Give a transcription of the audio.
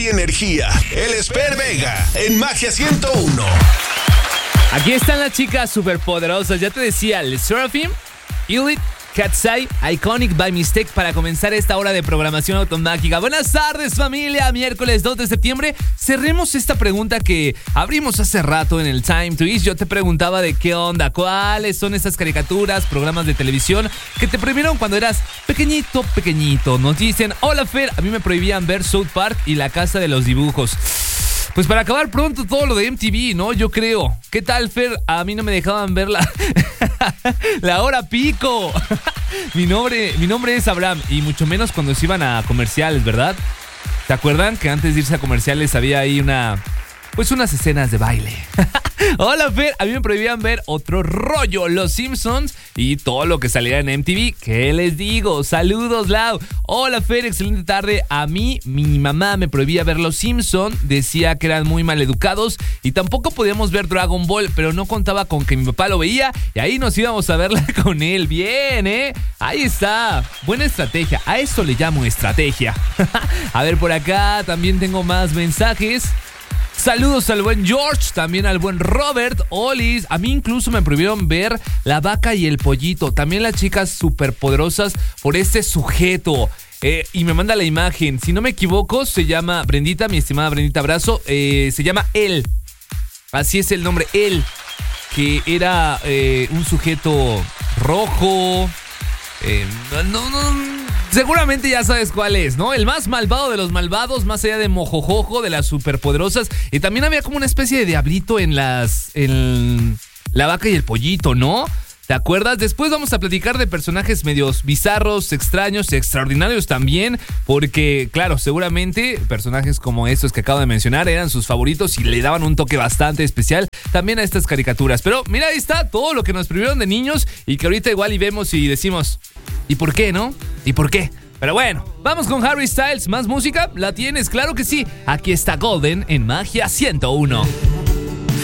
energía. Él es Per Vega en Magia 101. Aquí están las chicas superpoderosas. Ya te decía, el Seraphim, Elite, Katsai, Iconic by Mistake para comenzar esta hora de programación automática. Buenas tardes, familia. Miércoles 2 de septiembre. Cerremos esta pregunta que abrimos hace rato en el Time to Eat. Yo te preguntaba de qué onda, cuáles son esas caricaturas, programas de televisión que te prohibieron cuando eras pequeñito. Nos dicen, hola Fer, a mí me prohibían ver South Park y La Casa de los Dibujos. Pues para acabar pronto todo lo de MTV, ¿no? Yo creo. ¿Qué tal, Fer? A mí no me dejaban ver la hora pico. Mi nombre es Abraham y mucho menos cuando se iban a comerciales, ¿verdad? ¿Se acuerdan que antes de irse a comerciales había ahí unas escenas de baile? Hola, Fer, a mí me prohibían ver otro rollo, Los Simpsons y todo lo que saliera en MTV. ¿Qué les digo? Saludos, Lau. Hola, Fer, excelente tarde. A mí, mi mamá me prohibía ver Los Simpsons, decía que eran muy maleducados y tampoco podíamos ver Dragon Ball, pero no contaba con que mi papá lo veía y ahí nos íbamos a verla con él. Bien, ¿eh? Ahí está. Buena estrategia. A eso le llamo estrategia. A ver, por acá también tengo más mensajes. Saludos al buen George, también al buen Robert, Olis. A mí incluso me prohibieron ver La Vaca y el Pollito. También las chicas superpoderosas por este sujeto. Y me manda la imagen. Si no me equivoco, se llama Brendita, mi estimada Brendita Abrazo. Se llama él. Así es el nombre, él. Que era un sujeto rojo. Seguramente ya sabes cuál es, ¿no? El más malvado de los malvados, más allá de Mojojojo, de las superpoderosas. Y también había como una especie de diablito en La Vaca y el Pollito, ¿no? ¿Te acuerdas? Después vamos a platicar de personajes medios bizarros, extraños, extraordinarios también. Porque, claro, seguramente personajes como estos que acabo de mencionar eran sus favoritos y le daban un toque bastante especial también a estas caricaturas. Pero mira, ahí está todo lo que nos prohibieron de niños y que ahorita igual y vemos y decimos... ¿Y por qué, no? ¿Y por qué? Pero bueno, vamos con Harry Styles. ¿Más música? ¿La tienes? Claro que sí. Aquí está Golden en Magia 101.